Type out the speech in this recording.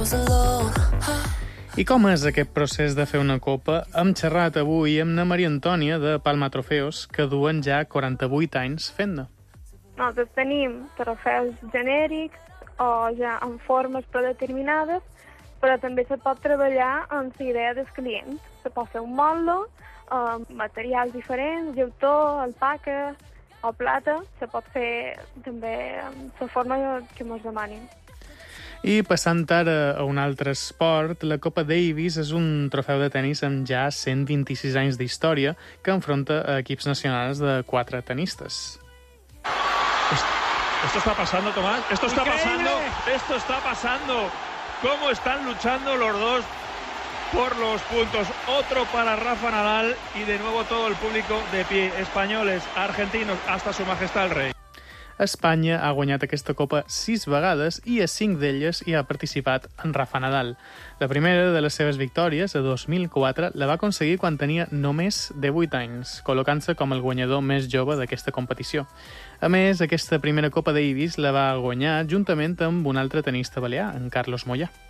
I com és aquest procés de fer una copa? Hem xerrat avui amb na Maria Antònia de Palma Trofeos, que duen ja 48 anys fent-ne. Nosaltres tenim trofeus genèrics o ja en formes predeterminades, però també se pot treballar amb la idea del client. Se pot fer un motlle, materials diferents, llautó, alpaca o plata. Se pot fer també amb la forma que ens demanin. I passant ara a un altre esport, la Copa Davis és un trofeu de tenis amb ja 126 anys d'història que enfronta a equips nacionals de 4 tenistes. Esto está pasando, Tomás. Esto está pasando. Esto está pasando. Cómo están luchando los dos por los puntos. Otro para Rafa Nadal y de nuevo todo el público de pie. Españoles, argentinos, hasta su majestad el rey. Espanya ha guanyat aquesta Copa 6 vegades i a 5 d'elles hi ha participat en Rafa Nadal. La primera de les seves victòries, a 2004, la va aconseguir quan tenia només 18 anys, col·locant-se com el guanyador més jove d'aquesta competició. A més, aquesta primera Copa Davis la va guanyar juntament amb un altre tenista balear, en Carlos Moyà.